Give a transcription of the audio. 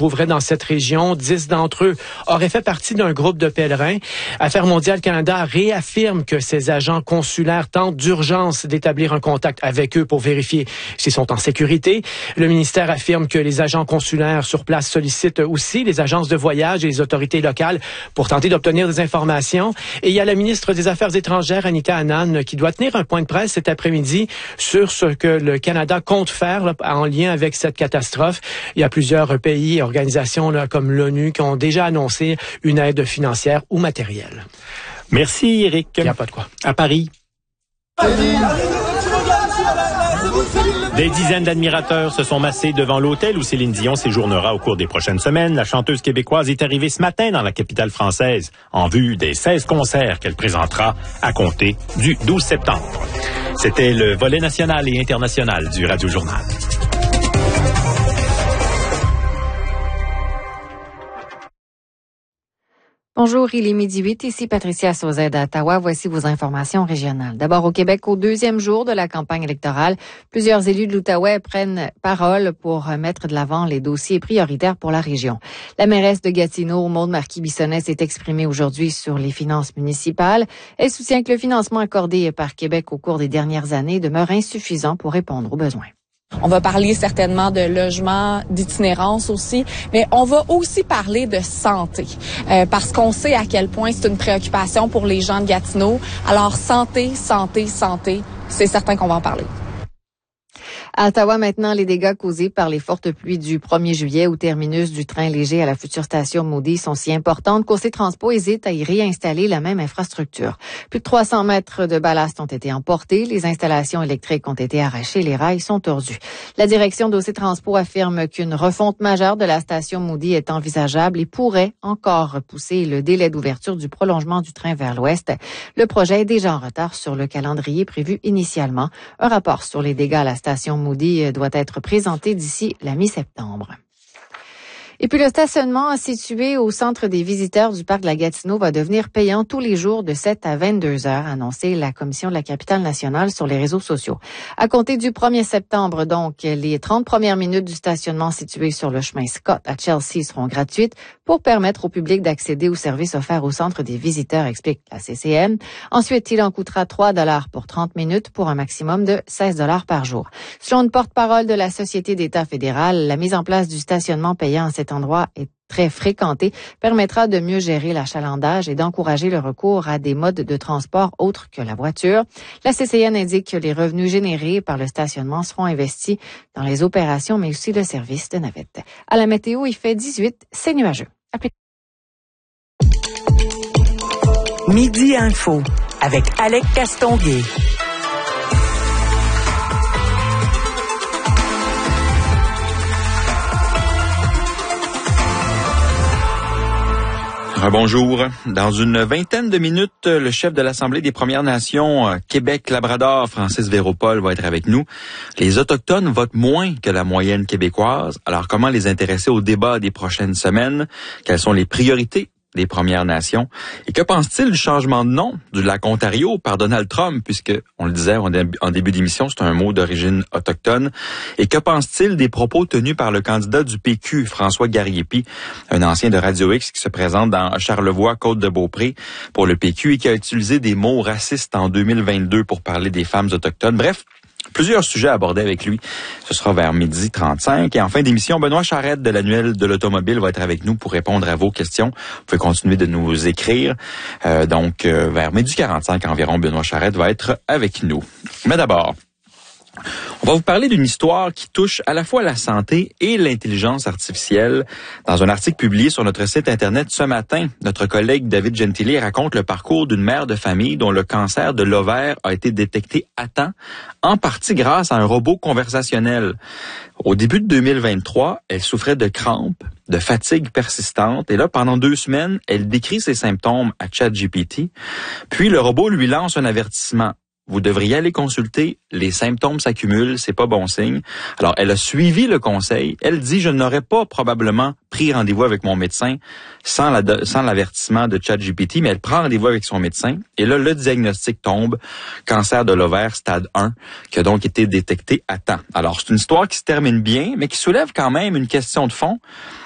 trouveraient dans cette région. 10 d'entre eux auraient fait partie d'un groupe de pèlerins. Affaires mondiales Canada réaffirme que ces agents consulaires tentent d'urgence d'établir un contact avec eux pour vérifier s'ils sont en sécurité. Le ministère affirme que les agents consulaires sur place sollicitent aussi les agences de voyage et les autorités locales pour tenter d'obtenir des informations. Et il y a la ministre des Affaires étrangères, Anita Anand, qui doit tenir un point de presse cet après-midi sur ce que le Canada compte faire là, en lien avec cette catastrophe. Il y a plusieurs pays et organisations là, comme l'ONU qui ont déjà annoncé une aide financière ou matérielle. Merci, Éric. Il n'y a pas de quoi. À Paris. Des dizaines d'admirateurs se sont massés devant l'hôtel où Céline Dion séjournera au cours des prochaines semaines. La chanteuse québécoise est arrivée ce matin dans la capitale française en vue des 16 concerts qu'elle présentera à compter du 12 septembre. C'était le volet national et international du Radio Journal. Bonjour, il est 12h08, ici Patricia Sauzet d'Ottawa. Voici vos informations régionales. D'abord au Québec, au deuxième jour de la campagne électorale, plusieurs élus de l'Outaouais prennent parole pour mettre de l'avant les dossiers prioritaires pour la région. La mairesse de Gatineau, Maude Marquis-Bissonnette, s'est exprimée aujourd'hui sur les finances municipales. Elle soutient que le financement accordé par Québec au cours des dernières années demeure insuffisant pour répondre aux besoins. On va parler certainement de logement, d'itinérance aussi, mais on va aussi parler de santé, parce qu'on sait à quel point c'est une préoccupation pour les gens de Gatineau. Alors santé, santé, santé, c'est certain qu'on va en parler. À Ottawa, maintenant, les dégâts causés par les fortes pluies du 1er juillet au terminus du train léger à la future station Moody sont si importantes qu'OC Transpo hésite à y réinstaller la même infrastructure. Plus de 300 mètres de ballast ont été emportés, les installations électriques ont été arrachées, les rails sont tordus. La direction d'OC Transpo affirme qu'une refonte majeure de la station Moody est envisageable et pourrait encore repousser le délai d'ouverture du prolongement du train vers l'ouest. Le projet est déjà en retard sur le calendrier prévu initialement. Un rapport sur les dégâts à la station Moody doit être présenté d'ici la mi-septembre. Et puis le stationnement situé au centre des visiteurs du parc de la Gatineau va devenir payant tous les jours de 7 à 22 heures, a annoncé la Commission de la capitale nationale sur les réseaux sociaux. À compter du 1er septembre, donc, les 30 premières minutes du stationnement situé sur le chemin Scott à Chelsea seront gratuites pour permettre au public d'accéder aux services offerts au centre des visiteurs, explique la CCN. Ensuite, il en coûtera 3 $ pour 30 minutes pour un maximum de 16 $ par jour. Selon une porte-parole de la Société d'État fédérale, la mise en place du stationnement payant à cet endroit est très fréquenté, permettra de mieux gérer l'achalandage et d'encourager le recours à des modes de transport autres que la voiture. La CCN indique que les revenus générés par le stationnement seront investis dans les opérations, mais aussi le service de navette. À la météo, il fait 18, c'est nuageux. Midi Info avec Alec Castonguay. Bonjour. Dans une vingtaine de minutes, le chef de l'Assemblée des Premières Nations Québec-Labrador, Francis Véropol, va être avec nous. Les Autochtones votent moins que la moyenne québécoise. Alors, comment les intéresser au débat des prochaines semaines? Quelles sont les priorités des Premières Nations? Et que pense-t-il du changement de nom du lac Ontario par Donald Trump, puisque, on le disait en début d'émission, c'est un mot d'origine autochtone? Et que pense-t-il des propos tenus par le candidat du PQ, François Gariepi, un ancien de Radio X qui se présente dans Charlevoix, Côte-de-Beaupré pour le PQ et qui a utilisé des mots racistes en 2022 pour parler des femmes autochtones? Bref, plusieurs sujets à aborder avec lui. Ce sera vers 12h35. Et en fin d'émission, Benoît Charette de l'Annuel de l'Automobile va être avec nous pour répondre à vos questions. Vous pouvez continuer de nous écrire. Vers 12h45 environ, Benoît Charette va être avec nous. Mais d'abord, on va vous parler d'une histoire qui touche à la fois la santé et l'intelligence artificielle. Dans un article publié sur notre site Internet ce matin, notre collègue David Gentili raconte le parcours d'une mère de famille dont le cancer de l'ovaire a été détecté à temps, en partie grâce à un robot conversationnel. Au début de 2023, elle souffrait de crampes, de fatigue persistante, et là, pendant 2 semaines, elle décrit ses symptômes à ChatGPT, puis le robot lui lance un avertissement. Vous devriez aller consulter, les symptômes s'accumulent, c'est pas bon signe. Alors, elle a suivi le conseil. Elle dit, je n'aurais pas probablement pris rendez-vous avec mon médecin sans l'avertissement de ChatGPT, mais elle prend rendez-vous avec son médecin. Et là, le diagnostic tombe, cancer de l'ovaire stade 1, qui a donc été détecté à temps. Alors, c'est une histoire qui se termine bien, mais qui soulève quand même une question de fond.